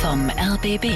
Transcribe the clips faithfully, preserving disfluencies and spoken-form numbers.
vom R B B.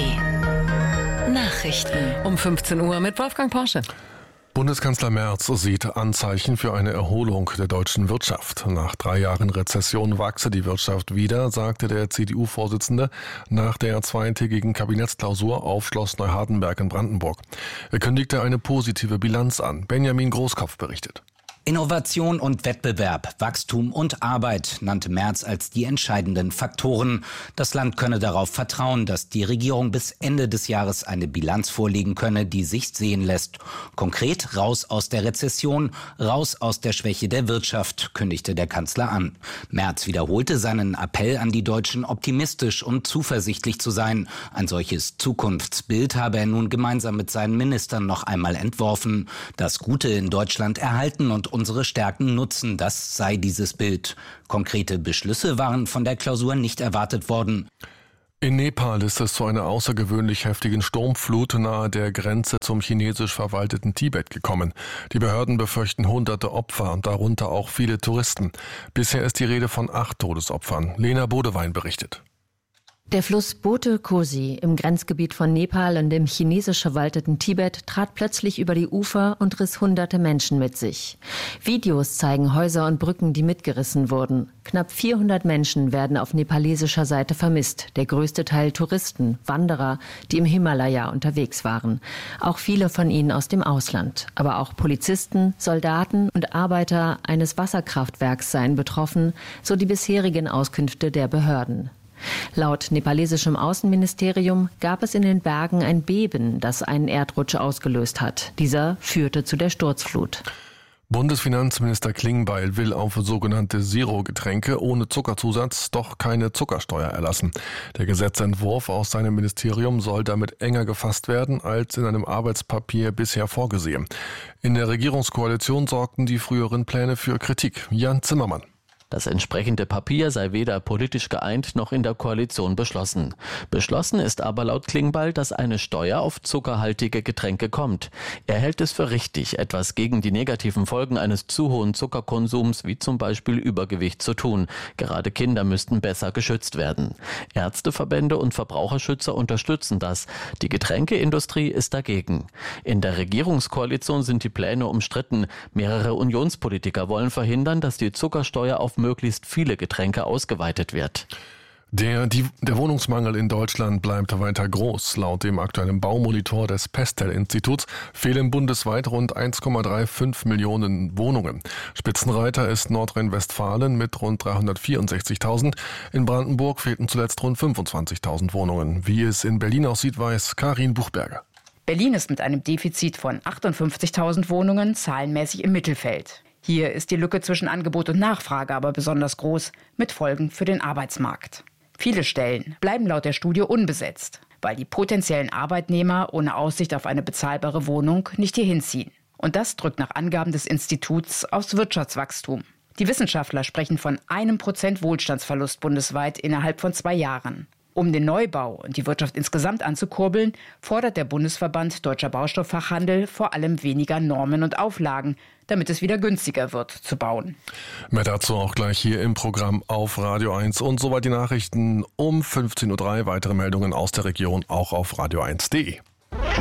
Nachrichten um fünfzehn Uhr mit Wolfgang Porsche. Bundeskanzler Merz sieht Anzeichen für eine Erholung der deutschen Wirtschaft. Nach drei Jahren Rezession wachse die Wirtschaft wieder, sagte der C D U-Vorsitzende nach der zweitägigen Kabinettsklausur auf Schloss Neuhardenberg in Brandenburg. Er kündigte eine positive Bilanz an. Benjamin Großkopf berichtet. Innovation und Wettbewerb, Wachstum und Arbeit nannte Merz als die entscheidenden Faktoren. Das Land könne darauf vertrauen, dass die Regierung bis Ende des Jahres eine Bilanz vorlegen könne, die sich sehen lässt. Konkret raus aus der Rezession, raus aus der Schwäche der Wirtschaft, kündigte der Kanzler an. Merz wiederholte seinen Appell an die Deutschen, optimistisch und zuversichtlich zu sein. Ein solches Zukunftsbild habe er nun gemeinsam mit seinen Ministern noch einmal entworfen. Das Gute in Deutschland erhalten und unsere Stärken nutzen, das sei dieses Bild. Konkrete Beschlüsse waren von der Klausur nicht erwartet worden. In Nepal ist es zu einer außergewöhnlich heftigen Sturmflut nahe der Grenze zum chinesisch verwalteten Tibet gekommen. Die Behörden befürchten hunderte Opfer, darunter auch viele Touristen. Bisher ist die Rede von acht Todesopfern. Lena Bodewein berichtet. Der Fluss Bote Kosi im Grenzgebiet von Nepal und dem chinesisch verwalteten Tibet trat plötzlich über die Ufer und riss hunderte Menschen mit sich. Videos zeigen Häuser und Brücken, die mitgerissen wurden. Knapp vierhundert Menschen werden auf nepalesischer Seite vermisst. Der größte Teil Touristen, Wanderer, die im Himalaya unterwegs waren. Auch viele von ihnen aus dem Ausland. Aber auch Polizisten, Soldaten und Arbeiter eines Wasserkraftwerks seien betroffen, so die bisherigen Auskünfte der Behörden. Laut nepalesischem Außenministerium gab es in den Bergen ein Beben, das einen Erdrutsch ausgelöst hat. Dieser führte zu der Sturzflut. Bundesfinanzminister Klingbeil will auf sogenannte Zero-Getränke ohne Zuckerzusatz doch keine Zuckersteuer erlassen. Der Gesetzentwurf aus seinem Ministerium soll damit enger gefasst werden, als in einem Arbeitspapier bisher vorgesehen. In der Regierungskoalition sorgten die früheren Pläne für Kritik. Jan Zimmermann. Das entsprechende Papier sei weder politisch geeint noch in der Koalition beschlossen. Beschlossen ist aber laut Klingbeil, dass eine Steuer auf zuckerhaltige Getränke kommt. Er hält es für richtig, etwas gegen die negativen Folgen eines zu hohen Zuckerkonsums, wie zum Beispiel Übergewicht, zu tun. Gerade Kinder müssten besser geschützt werden. Ärzteverbände und Verbraucherschützer unterstützen das. Die Getränkeindustrie ist dagegen. In der Regierungskoalition sind die Pläne umstritten. Mehrere Unionspolitiker wollen verhindern, dass die Zuckersteuer auf möglichst viele Getränke ausgeweitet wird. Der, die, der Wohnungsmangel in Deutschland bleibt weiter groß. Laut dem aktuellen Baumonitor des Pestel-Instituts fehlen bundesweit rund eins Komma fünfunddreißig Millionen Wohnungen. Spitzenreiter ist Nordrhein-Westfalen mit rund dreihundertvierundsechzigtausend. In Brandenburg fehlten zuletzt rund fünfundzwanzigtausend Wohnungen. Wie es in Berlin aussieht, weiß Karin Buchberger. Berlin ist mit einem Defizit von achtundfünfzigtausend Wohnungen zahlenmäßig im Mittelfeld. Hier ist die Lücke zwischen Angebot und Nachfrage aber besonders groß, mit Folgen für den Arbeitsmarkt. Viele Stellen bleiben laut der Studie unbesetzt, weil die potenziellen Arbeitnehmer ohne Aussicht auf eine bezahlbare Wohnung nicht hierhin ziehen. Und das drückt nach Angaben des Instituts aufs Wirtschaftswachstum. Die Wissenschaftler sprechen von einem Prozent Wohlstandsverlust bundesweit innerhalb von zwei Jahren. Um den Neubau und die Wirtschaft insgesamt anzukurbeln, fordert der Bundesverband Deutscher Baustofffachhandel vor allem weniger Normen und Auflagen, damit es wieder günstiger wird zu bauen. Mehr dazu auch gleich hier im Programm auf Radio eins. Und soweit die Nachrichten um fünfzehn Uhr drei. Weitere Meldungen aus der Region auch auf radio eins punkt de.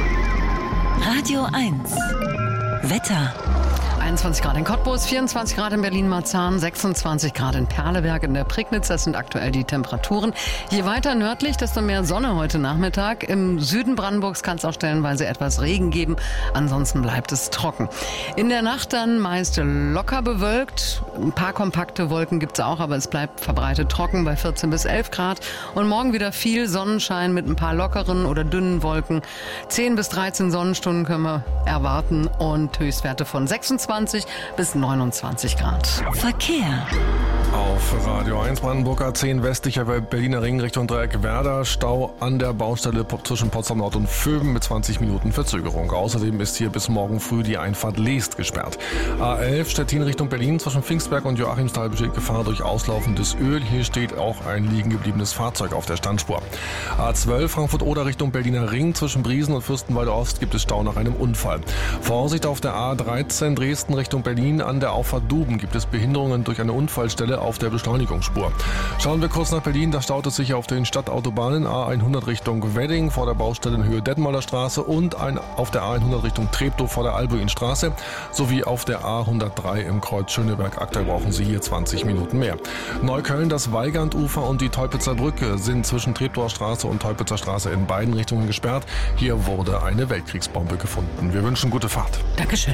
Radio eins Wetter. einundzwanzig Grad in Cottbus, vierundzwanzig Grad in Berlin-Marzahn, sechsundzwanzig Grad in Perleberg in der Prignitz. Das sind aktuell die Temperaturen. Je weiter nördlich, desto mehr Sonne heute Nachmittag. Im Süden Brandenburgs kann es auch stellenweise etwas Regen geben. Ansonsten bleibt es trocken. In der Nacht dann meist locker bewölkt. Ein paar kompakte Wolken gibt es auch, aber es bleibt verbreitet trocken bei vierzehn bis elf Grad. Und morgen wieder viel Sonnenschein mit ein paar lockeren oder dünnen Wolken. zehn bis dreizehn Sonnenstunden können wir erwarten und Höchstwerte von sechsundzwanzig bis neunundzwanzig Grad. Verkehr. Auf Radio eins Brandenburg A zehn westlicher Berliner Ring Richtung Dreieck Werder. Stau an der Baustelle zwischen Potsdam Nord und Vöben mit zwanzig Minuten Verzögerung. Außerdem ist hier bis morgen früh die Einfahrt Leest gesperrt. A elf Stettin Richtung Berlin zwischen Pfingstberg und Joachimsthal besteht Gefahr durch auslaufendes Öl. Hier steht auch ein liegen gebliebenes Fahrzeug auf der Standspur. A zwölf Frankfurt-Oder Richtung Berliner Ring zwischen Briesen und Fürstenwalde Ost gibt es Stau nach einem Unfall. Vorsicht auf der A dreizehn Dresden Richtung Berlin an der Auffahrt Duben gibt es Behinderungen durch eine Unfallstelle. alle auf der Beschleunigungsspur. Schauen wir kurz nach Berlin. Da staut es sich auf den Stadtautobahnen A hundert Richtung Wedding vor der Baustelle in Höhe Detmolder Straße und ein, auf der A hundert Richtung Treptow vor der Albuinstraße sowie auf der A hundertdrei im Kreuz Schöneberg. Aktuell brauchen Sie hier zwanzig Minuten mehr. Neukölln, das Weigandufer und die Teupitzer Brücke sind zwischen Treptower Straße und Teupitzer Straße in beiden Richtungen gesperrt. Hier wurde eine Weltkriegsbombe gefunden. Wir wünschen gute Fahrt. Dankeschön.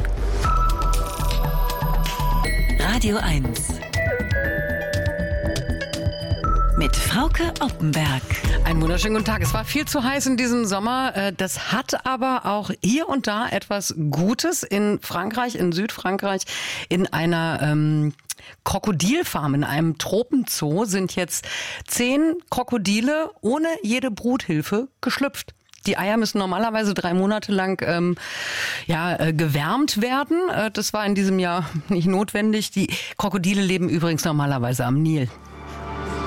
Radio eins. Mit Frauke Oppenberg. Einen wunderschönen guten Tag. Es war viel zu heiß in diesem Sommer. Das hat aber auch hier und da etwas Gutes. In Frankreich, in Südfrankreich, in einer ähm, Krokodilfarm, in einem Tropenzoo sind jetzt zehn Krokodile ohne jede Bruthilfe geschlüpft. Die Eier müssen normalerweise drei Monate lang ähm, ja, äh, gewärmt werden. Äh, das war in diesem Jahr nicht notwendig. Die Krokodile leben übrigens normalerweise am Nil.